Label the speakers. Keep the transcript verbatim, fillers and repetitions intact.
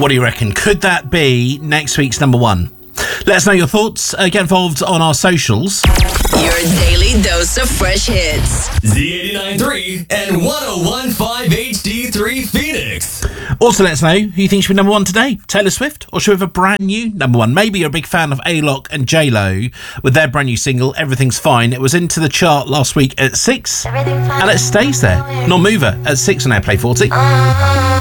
Speaker 1: What do you reckon? Could that be next week's number one? Let us know your thoughts. Uh, get involved on our socials.
Speaker 2: Your daily dose of fresh hits.
Speaker 3: Z eighty-nine point three and one oh one point five H D three Phoenix.
Speaker 1: Also, let us know who you think should be number one today. Taylor Swift, or should we have a brand new number one? Maybe you're a big fan of A-Lock and J-Lo with their brand new single, Everything's Fine. It was into the chart last week at six, and it stays there. Non-mover at six on Airplay forty.